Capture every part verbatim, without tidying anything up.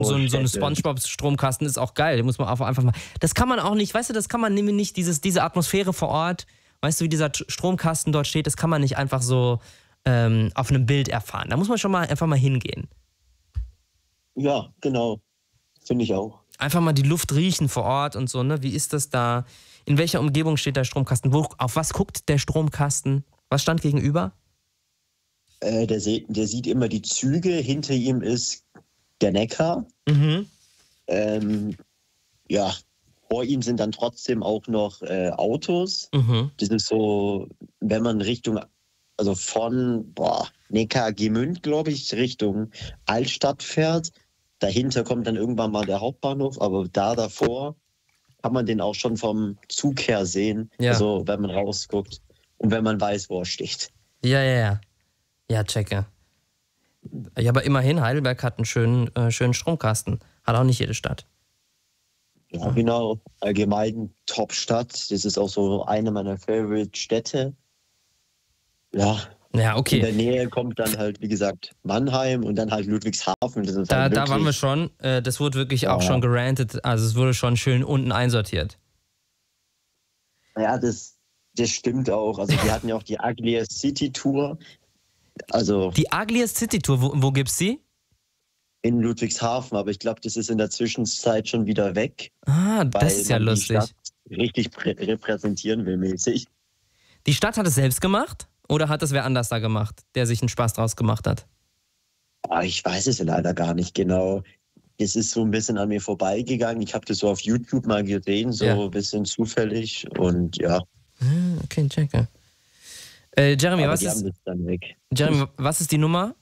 so ein, so ein SpongeBob-Stromkasten ist auch geil. Den muss man auch einfach mal. Das kann man auch nicht, weißt du, das kann man nämlich nicht, dieses, diese Atmosphäre vor Ort, weißt du, wie dieser Stromkasten dort steht, das kann man nicht einfach so ähm, auf einem Bild erfahren. Da muss man schon mal einfach mal hingehen. Ja, genau. Finde ich auch. Einfach mal die Luft riechen vor Ort und so, ne? Wie ist das da? In welcher Umgebung steht der Stromkasten? Wo, auf was guckt der Stromkasten? Was stand gegenüber? Äh, der, der sieht immer die Züge. Hinter ihm ist der Neckar. Mhm. Ähm, ja, vor ihm sind dann trotzdem auch noch äh, Autos. Mhm. Das ist so, wenn man Richtung, also von boah, Neckar-Gemünd, glaube ich, Richtung Altstadt fährt. Dahinter kommt dann irgendwann mal der Hauptbahnhof, aber da davor kann man den auch schon vom Zug her sehen, ja. also wenn man rausguckt und wenn man weiß, wo er steht. Ja, ja, ja. Ja, checke. Ja, aber immerhin, Heidelberg hat einen schönen, äh, schönen Stromkasten. Hat auch nicht jede Stadt. Ja, genau. Allgemein Top-Stadt. Das ist auch so eine meiner Favorite-Städte. Ja. Ja, okay. In der Nähe kommt dann halt, wie gesagt, Mannheim und dann halt Ludwigshafen. Das ist da, halt da waren wir schon. Äh, das wurde wirklich ja. auch schon gerantet. Also es wurde schon schön unten einsortiert. Ja, das, das stimmt auch. Also wir hatten ja auch die Ugliest City Tour. Also die Ugliest City Tour, wo, wo gibt's die? In Ludwigshafen, aber ich glaube, das ist in der Zwischenzeit schon wieder weg. Ah, das ist ja lustig. Die Stadt richtig repräsentieren will mäßig. Die Stadt hat es selbst gemacht? Oder hat es wer anders da gemacht, der sich einen Spaß draus gemacht hat? Ah, ich weiß es leider gar nicht genau. Es ist so ein bisschen an mir vorbeigegangen. Ich habe das so auf YouTube mal gesehen, so ja. ein bisschen zufällig. Und ja. Okay, checke. Äh, Jeremy, aber was die ist, haben das dann weg. Jeremy, was ist die Nummer?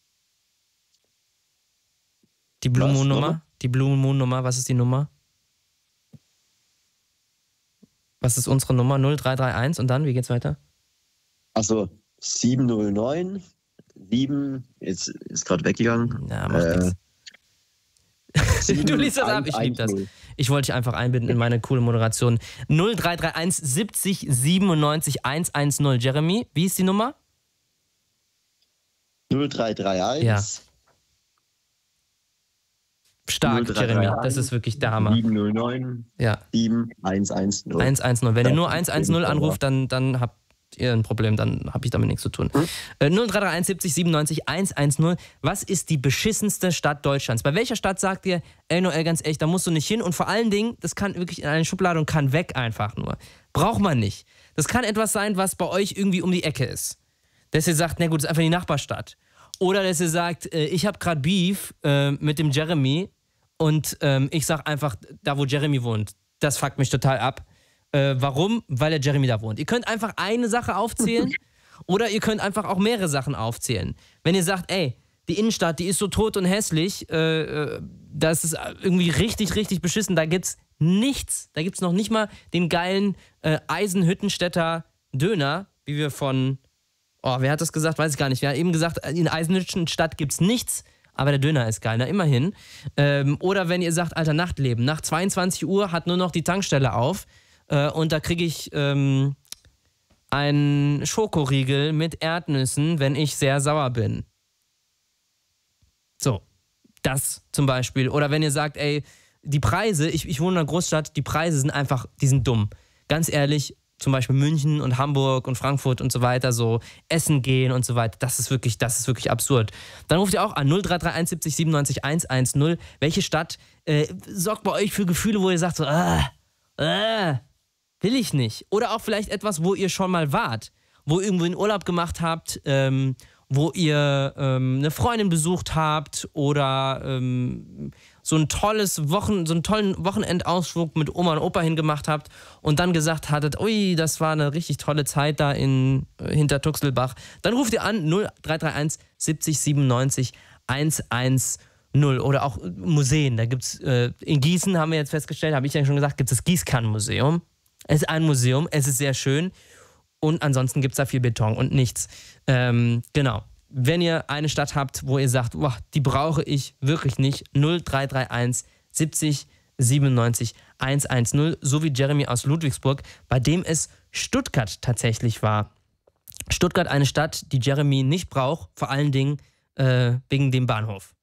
Die Blue Moon Nummer? Die Blue Moon Nummer, was ist die Nummer? Was ist unsere Nummer? null drei drei eins und dann, wie geht's weiter? Achso, sieben null neun, sieben, jetzt ist gerade weggegangen. Ja, macht äh, nichts. Du liest das ab, ich liebe das. Ich wollte dich einfach einbinden in meine coole Moderation. null drei drei eins siebzig siebenundneunzig hundertzehn. Jeremy, wie ist die Nummer? null drei drei eins. Ja. Stark, Jeremy, das ist wirklich der Hammer. sieben null neun, ja. sieben eins eins null. eins eins null. Wenn ihr nur eins eins null anruft, dann, dann habt ihr ein Problem, dann habe ich damit nichts zu tun. Hm? Äh, null drei drei eins siebzig siebenundneunzig hundertzehn. Was ist die beschissenste Stadt Deutschlands? Bei welcher Stadt sagt ihr, ey Noel, ganz echt, da musst du nicht hin und vor allen Dingen, das kann wirklich in eine Schublade und kann weg einfach nur. Braucht man nicht. Das kann etwas sein, was bei euch irgendwie um die Ecke ist. Dass ihr sagt, na gut, das ist einfach die Nachbarstadt. Oder dass ihr sagt, äh, ich habe gerade Beef äh, mit dem Jeremy und ähm, ich sag einfach, da wo Jeremy wohnt, das fuckt mich total ab. Äh, warum? Weil der Jeremy da wohnt. Ihr könnt einfach eine Sache aufzählen oder ihr könnt einfach auch mehrere Sachen aufzählen. Wenn ihr sagt, ey, die Innenstadt, die ist so tot und hässlich, äh, das ist irgendwie richtig, richtig beschissen, da gibt's nichts. Da gibt's noch nicht mal den geilen äh, Eisenhüttenstädter Döner, wie wir von, oh, wer hat das gesagt? Weiß ich gar nicht. Wer hat eben gesagt, in Eisenhüttenstadt gibt's nichts, aber der Döner ist geil, na immerhin. Ähm, oder wenn ihr sagt, alter, Nachtleben, nach zweiundzwanzig Uhr hat nur noch die Tankstelle auf, Äh, und da kriege ich ähm, einen Schokoriegel mit Erdnüssen, wenn ich sehr sauer bin. So, das zum Beispiel. Oder wenn ihr sagt, ey, die Preise, ich, ich wohne in einer Großstadt, die Preise sind einfach, die sind dumm. Ganz ehrlich, zum Beispiel München und Hamburg und Frankfurt und so weiter, so essen gehen und so weiter, das ist wirklich, das ist wirklich absurd. Dann ruft ihr auch an null drei drei eins siebzig siebenundneunzig hundertzehn. Welche Stadt äh, sorgt bei euch für Gefühle, wo ihr sagt so, ah, ah, will ich nicht. Oder auch vielleicht etwas, wo ihr schon mal wart, wo ihr irgendwo einen Urlaub gemacht habt, ähm, wo ihr ähm, eine Freundin besucht habt oder ähm, so ein tolles Wochen, so einen tollen Wochenendausflug mit Oma und Opa hingemacht habt und dann gesagt hattet, ui, das war eine richtig tolle Zeit da in äh, Hintertuxelbach. Dann ruft ihr an null drei drei eins siebzig siebenundneunzig hundertzehn. Oder auch Museen. Da gibt's äh, in Gießen, haben wir jetzt festgestellt, habe ich ja schon gesagt, gibt es das Gießkannenmuseum. Es ist ein Museum, es ist sehr schön und ansonsten gibt es da viel Beton und nichts. Ähm, genau. Wenn ihr eine Stadt habt, wo ihr sagt, boah, die brauche ich wirklich nicht, null drei drei eins siebzig siebenundneunzig hundertzehn, so wie Jeremy aus Ludwigsburg, bei dem es Stuttgart tatsächlich war. Stuttgart, eine Stadt, die Jeremy nicht braucht, vor allen Dingen äh, wegen dem Bahnhof.